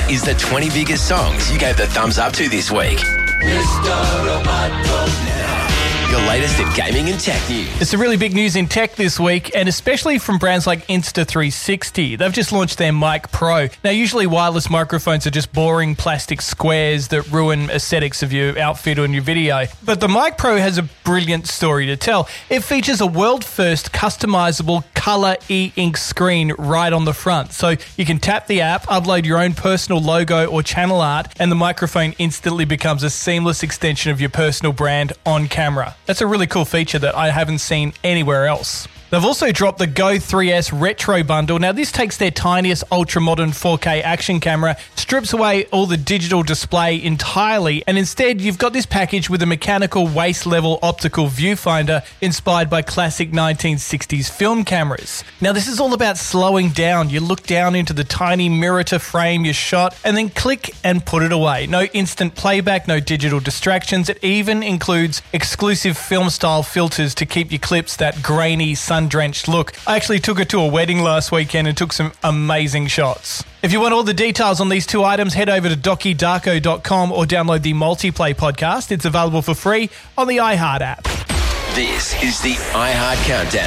is the 20 biggest songs you gave the thumbs up to this week. Your latest in gaming and tech news. It's some really big news in tech this week, and especially from brands like Insta360. They've just launched their Mic Pro. Now, usually wireless microphones are just boring plastic squares that ruin aesthetics of your outfit or in your video. But the Mic Pro has a brilliant story to tell. It features a world-first customizable color e-ink screen right on the front. So you can tap the app, upload your own personal logo or channel art, and the microphone instantly becomes a seamless extension of your personal brand on camera. That's a really cool feature that I haven't seen anywhere else. They've also dropped the Go 3S Retro Bundle. Now, this takes their tiniest ultra-modern 4K action camera, strips away all the digital display entirely, and instead you've got this package with a mechanical waist-level optical viewfinder inspired by classic 1960s film cameras. Now, this is all about slowing down. You look down into the tiny mirror to frame your shot, and then click and put it away. No instant playback, no digital distractions. It even includes exclusive film-style filters to keep your clips that grainy, sun-drenched look. I actually took it to a wedding last weekend and took some amazing shots. If you want all the details on these two items, head over to DokiDarko.com or download the Multiplay podcast. It's available for free on the iHeart app. This is the iHeart Countdown.